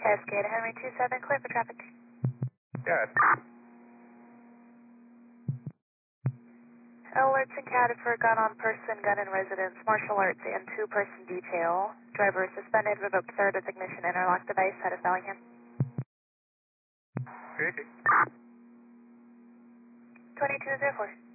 Cascade, Henry 27, clear for traffic. Good. Alerts encountered for a gun on person, gun in residence, martial arts, and two-person detail. Driver suspended, revoked third with ignition, interlock device, head of Bellingham. Good. 2204.